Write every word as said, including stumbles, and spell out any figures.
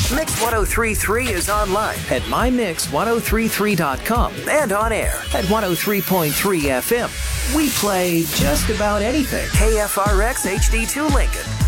Mix ten thirty-three is online at my mix ten thirty-three dot com and on air at one oh three point three F M. We play just about anything. K F R X H D two Lincoln,